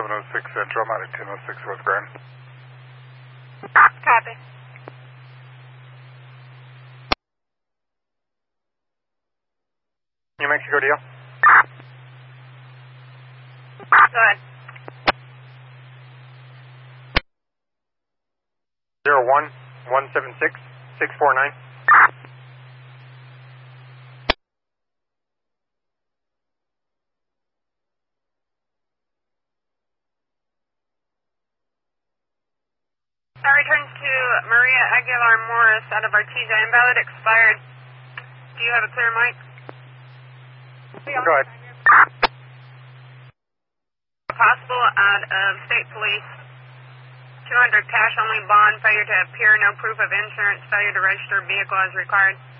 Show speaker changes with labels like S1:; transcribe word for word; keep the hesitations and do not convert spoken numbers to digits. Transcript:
S1: eleven oh six Central, I'm out at ten oh six West Grand.
S2: Copy.
S1: New Mexico deal?
S2: Go ahead.
S1: Zero one one seven six six four nine.
S2: I returned to Maria Aguilar Morris out of Artesia. Invalid expired. Do you have a clear mic?
S1: Go ahead.
S2: Possible out of state police. two hundred cash only bond, failure to appear, no proof of insurance, failure to register vehicle as required.